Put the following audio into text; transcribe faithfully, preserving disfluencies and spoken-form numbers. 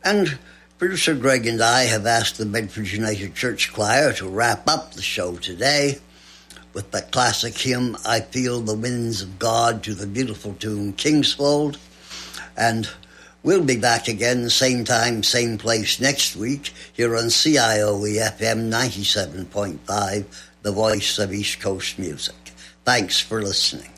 And producer Greg and I have asked the Bedford United Church Choir to wrap up the show today with the classic hymn, I Feel the Winds of God, to the beautiful tune Kingsfold. And we'll be back again, same time, same place next week, here on C I O E F M ninety-seven point five, the voice of East Coast music. Thanks for listening.